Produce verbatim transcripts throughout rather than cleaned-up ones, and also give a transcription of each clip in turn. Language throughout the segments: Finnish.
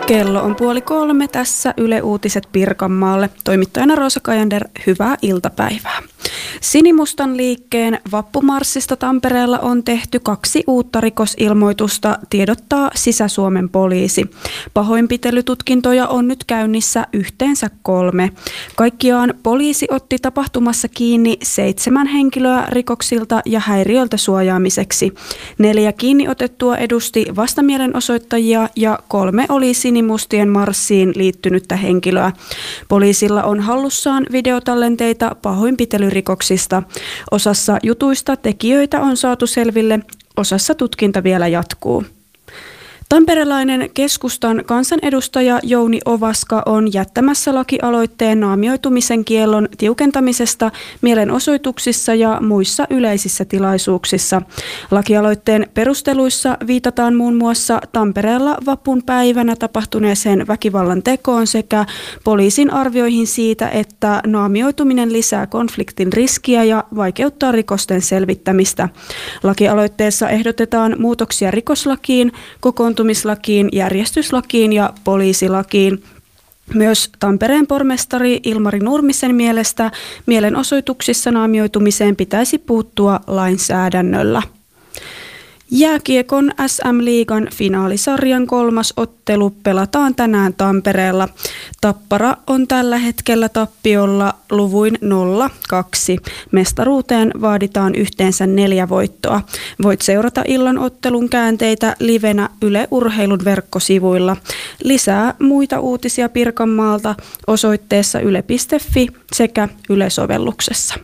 Kello on puoli kolme, tässä Yle Uutiset Pirkanmaalle. Toimittajana Roosa Kajander, hyvää iltapäivää. Sinimustan liikkeen vappumarssista Tampereella on tehty kaksi uutta rikosilmoitusta, tiedottaa Sisä-Suomen poliisi. Pahoinpitelytutkintoja on nyt käynnissä yhteensä kolme. Kaikkiaan poliisi otti tapahtumassa kiinni seitsemän henkilöä rikoksilta ja häiriöltä suojaamiseksi. Neljä kiinni otettua edusti vastamielenosoittajia ja kolme oli sinimustien marssiin liittynyttä henkilöä. Poliisilla on hallussaan videotallenteita pahoinpitelyrikoksista. Osassa jutuista tekijöitä on saatu selville, osassa tutkinta vielä jatkuu. Tamperelainen keskustan kansanedustaja Jouni Ovaska on jättämässä lakialoitteen naamioitumisen kiellon tiukentamisesta mielenosoituksissa ja muissa yleisissä tilaisuuksissa. Lakialoitteen perusteluissa viitataan muun muassa Tampereella vapun päivänä tapahtuneeseen väkivallan tekoon sekä poliisin arvioihin siitä, että naamioituminen lisää konfliktin riskiä ja vaikeuttaa rikosten selvittämistä. Lakialoitteessa ehdotetaan muutoksia rikoslakiin, kokoontumislakiin, järjestyslakiin ja poliisilakiin. Myös Tampereen pormestari Ilmari Nurmisen mielestä mielenosoituksissa naamioitumiseen pitäisi puuttua lainsäädännöllä. Jääkiekon S M-liigan finaalisarjan kolmas ottelu pelataan tänään Tampereella. Tappara on tällä hetkellä tappiolla luvuin nolla kaksi. Mestaruuteen vaaditaan yhteensä neljä voittoa. Voit seurata illan ottelun käänteitä livenä Yle Urheilun verkkosivuilla. Lisää muita uutisia Pirkanmaalta osoitteessa yle piste fi sekä Yle-sovelluksessa.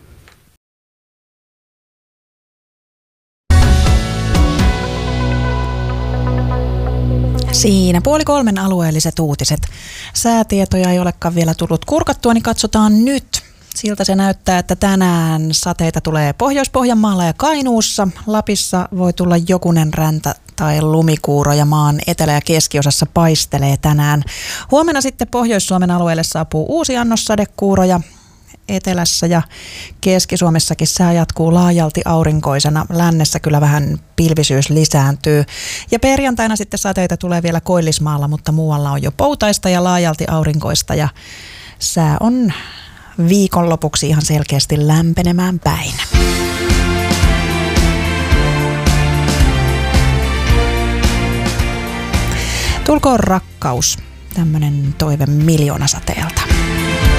Siinä puoli kolmen alueelliset uutiset. Säätietoja ei olekaan vielä tullut kurkattua, niin katsotaan nyt. Siltä se näyttää, että tänään sateita tulee Pohjois-Pohjanmaalla ja Kainuussa. Lapissa voi tulla jokunen räntä tai lumikuuro ja maan etelä- ja keskiosassa paistelee tänään. Huomenna sitten Pohjois-Suomen alueelle saapuu uusi annos sadekuuroja. Etelässä ja Keski-Suomessakin sää jatkuu laajalti aurinkoisena. Lännessä kyllä vähän pilvisyys lisääntyy. Ja perjantaina sitten sateita tulee vielä Koillismaalla, mutta muualla on jo poutaista ja laajalti aurinkoista. Ja sää on viikonlopuksi ihan selkeästi lämpenemään päin. Tulkoon rakkaus, tämmönen toive miljoonasateelta.